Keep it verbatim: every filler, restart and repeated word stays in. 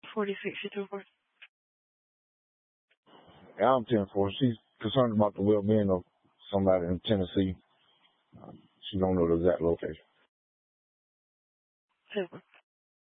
forty-six, you two four. Yeah, I'm ten four. She's concerned about the well-being of somebody in Tennessee. Um, she don't know the exact location. Super.